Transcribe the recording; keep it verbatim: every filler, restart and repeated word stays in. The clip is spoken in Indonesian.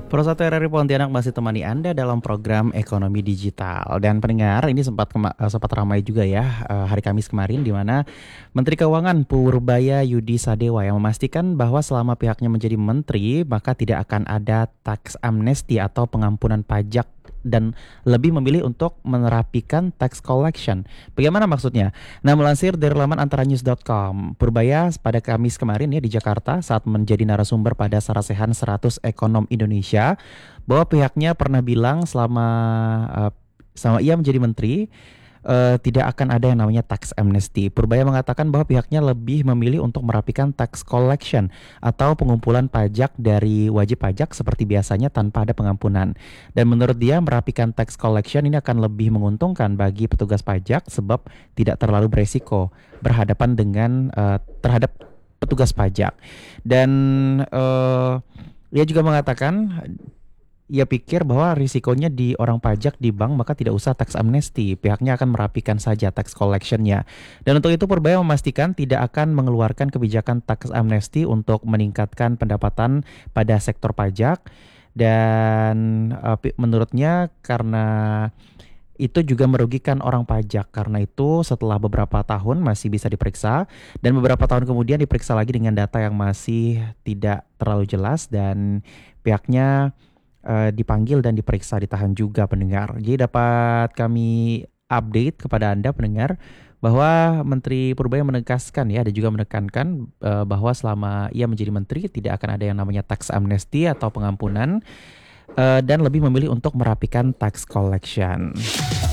Prosatu R R I Pontianak masih temani Anda dalam program Ekonomi Digital. Dan pendengar, ini sempat kema- eh, sempat ramai juga ya eh, hari Kamis kemarin, di mana Menteri Keuangan Purbaya Yudi Sadewa yang memastikan bahwa selama pihaknya menjadi menteri, maka tidak akan ada tax amnesty atau pengampunan pajak, dan lebih memilih untuk menerapikan tax collection. Bagaimana maksudnya? Nah, melansir dari laman antaranews dot com, Purbaya pada Kamis kemarin ya di Jakarta saat menjadi narasumber pada Sarasehan seratus Ekonom Indonesia, bahwa pihaknya pernah bilang selama uh, selama ia menjadi menteri, uh, tidak akan ada yang namanya tax amnesty. Purbaya mengatakan bahwa pihaknya lebih memilih untuk merapikan tax collection atau pengumpulan pajak dari wajib pajak seperti biasanya tanpa ada pengampunan. Dan menurut dia, merapikan tax collection ini akan lebih menguntungkan bagi petugas pajak sebab tidak terlalu beresiko berhadapan dengan uh, terhadap petugas pajak. Dan uh, dia juga mengatakan ia pikir bahwa risikonya di orang pajak di bank, maka tidak usah tax amnesty. Pihaknya akan merapikan saja tax collectionnya. Dan untuk itu Purbaya memastikan tidak akan mengeluarkan kebijakan tax amnesty untuk meningkatkan pendapatan pada sektor pajak. Dan uh, menurutnya karena itu juga merugikan orang pajak. Karena itu setelah beberapa tahun masih bisa diperiksa, dan beberapa tahun kemudian diperiksa lagi dengan data yang masih tidak terlalu jelas, dan pihaknya uh, dipanggil dan diperiksa, ditahan juga pendengar. Jadi dapat kami update kepada Anda pendengar bahwa Menteri Purbaya menegaskan ya, dan juga menekankan uh, bahwa selama ia menjadi menteri tidak akan ada yang namanya tax amnesty atau pengampunan, uh, dan lebih memilih untuk merapikan tax collection.